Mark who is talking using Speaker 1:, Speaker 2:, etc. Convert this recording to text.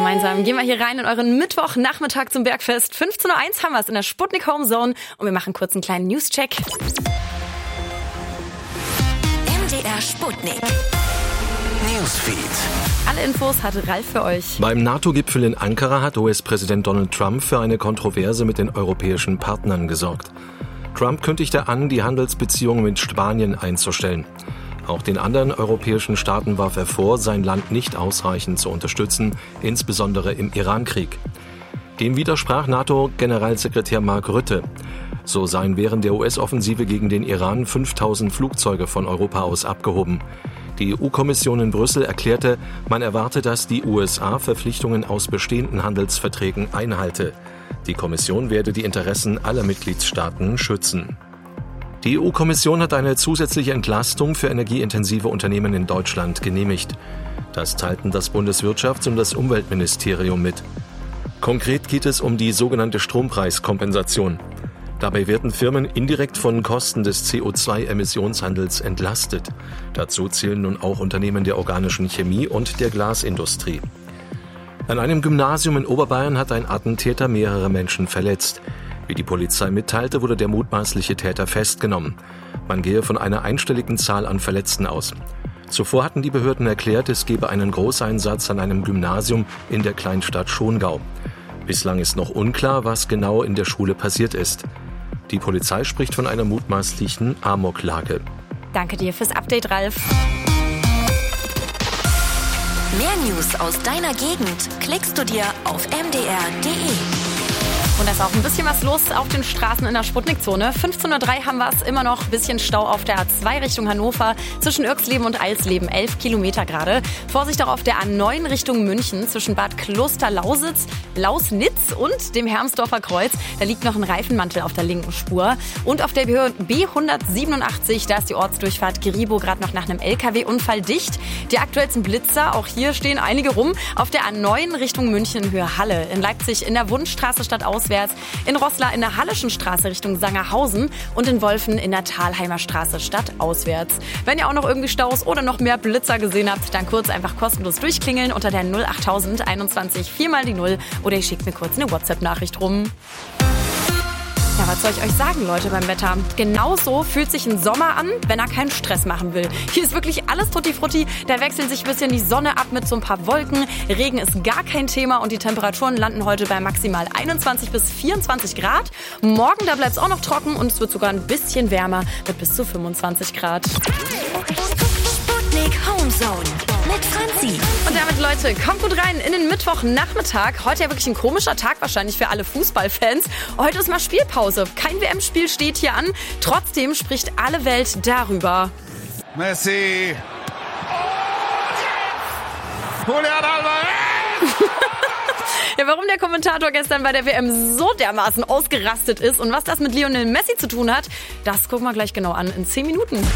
Speaker 1: Gemeinsam gehen wir hier rein in euren Mittwochnachmittag zum Bergfest. 15:01 Uhr haben wir es in der Sputnik Home Zone und wir machen kurz einen kleinen News-Check.
Speaker 2: MDR Sputnik Newsfeed.
Speaker 1: Alle Infos hat Ralf für euch.
Speaker 3: Beim NATO-Gipfel in Ankara hat US-Präsident Donald Trump für eine Kontroverse mit den europäischen Partnern gesorgt. Trump kündigte an, die Handelsbeziehungen mit Spanien einzustellen. Auch den anderen europäischen Staaten warf er vor, sein Land nicht ausreichend zu unterstützen, insbesondere im Iran-Krieg. Dem widersprach NATO-Generalsekretär Mark Rutte. So seien während der US-Offensive gegen den Iran 5000 Flugzeuge von Europa aus abgehoben. Die EU-Kommission in Brüssel erklärte, man erwarte, dass die USA Verpflichtungen aus bestehenden Handelsverträgen einhalte. Die Kommission werde die Interessen aller Mitgliedstaaten schützen. Die EU-Kommission hat eine zusätzliche Entlastung für energieintensive Unternehmen in Deutschland genehmigt. Das teilten das Bundeswirtschafts- und das Umweltministerium mit. Konkret geht es um die sogenannte Strompreiskompensation. Dabei werden Firmen indirekt von Kosten des CO2-Emissionshandels entlastet. Dazu zählen nun auch Unternehmen der organischen Chemie und der Glasindustrie. An einem Gymnasium in Oberbayern hat ein Attentäter mehrere Menschen verletzt. Wie die Polizei mitteilte, wurde der mutmaßliche Täter festgenommen. Man gehe von einer einstelligen Zahl an Verletzten aus. Zuvor hatten die Behörden erklärt, es gebe einen Großeinsatz an einem Gymnasium in der Kleinstadt Schongau. Bislang ist noch unklar, was genau in der Schule passiert ist. Die Polizei spricht von einer mutmaßlichen Amoklage.
Speaker 1: Danke dir fürs Update, Ralf.
Speaker 2: Mehr News aus deiner Gegend klickst du dir auf mdr.de.
Speaker 1: Und da ist auch ein bisschen was los auf den Straßen in der Sputnikzone. 15:03 Uhr haben wir es immer noch. Ein bisschen Stau auf der A2 Richtung Hannover. Zwischen Irxleben und Alsleben 11 Kilometer gerade. Vorsicht auch auf der A9 Richtung München. Zwischen Bad Klosterlausnitz und dem Hermsdorfer Kreuz. Da liegt noch ein Reifenmantel auf der linken Spur. Und auf der B187, da ist die Ortsdurchfahrt Geribo gerade noch nach einem LKW-Unfall dicht. Die aktuellsten Blitzer, auch hier stehen einige rum. Auf der A9 Richtung München Höhe Halle. In Leipzig in der Wundstraße stadtauswärts. In Roßla in der Halleschen Straße Richtung Sangerhausen und in Wolfen in der Thalheimer Straße stadtauswärts. Wenn ihr auch noch irgendwie Staus oder noch mehr Blitzer gesehen habt, dann kurz einfach kostenlos durchklingeln unter der 08000 21 4 mal die 0 oder ihr schickt mir kurz eine WhatsApp-Nachricht rum. Ja, was soll ich euch sagen, Leute, beim Wetter? Genauso fühlt sich ein Sommer an, wenn er keinen Stress machen will. Hier ist wirklich alles tutti-frutti. Da wechselt sich ein bisschen die Sonne ab mit so ein paar Wolken. Regen ist gar kein Thema und die Temperaturen landen heute bei maximal 21 bis 24 Grad. Morgen, da bleibt es auch noch trocken und es wird sogar ein bisschen wärmer mit bis zu 25 Grad.
Speaker 2: Sputnik Home Zone mit Franzi.
Speaker 1: Und damit, Leute, kommt gut rein in den Mittwochnachmittag. Heute ja wirklich ein komischer Tag wahrscheinlich für alle Fußballfans. Heute ist mal Spielpause. Kein WM-Spiel steht hier an. Trotzdem spricht alle Welt darüber.
Speaker 4: Messi. Julian Alvarez.
Speaker 1: Ja, warum der Kommentator gestern bei der WM so dermaßen ausgerastet ist und was das mit Lionel Messi zu tun hat, das gucken wir gleich genau an in 10 Minuten.